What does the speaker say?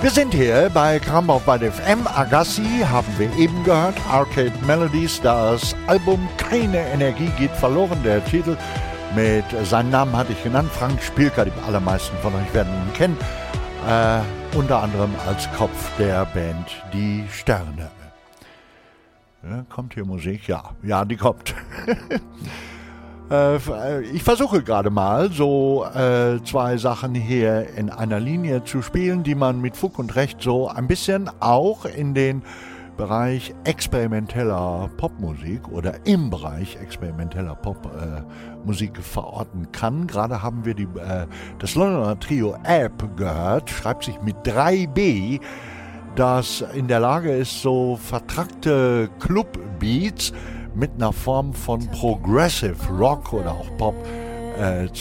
Wir sind hier bei Krambach bei der FM. Agassi haben wir eben gehört. Arcade Melodies, das Album Keine Energie geht verloren. Der Titel mit seinen Namen hatte ich genannt. Frank Spielker, die allermeisten von euch werden ihn kennen. Unter anderem als Kopf der Band Die Sterne. Ja, kommt hier Musik? Ja, die kommt. Ich versuche gerade mal so zwei Sachen hier in einer Linie zu spielen, die man mit Fug und Recht so ein bisschen auch in den Bereich experimenteller Popmusik oder im Bereich experimenteller Popmusik verorten kann. Gerade haben wir das Londoner Trio App gehört, schreibt sich mit 3B, das in der Lage ist, so vertrackte Club-Beats mit einer Form von Progressive Rock oder auch Pop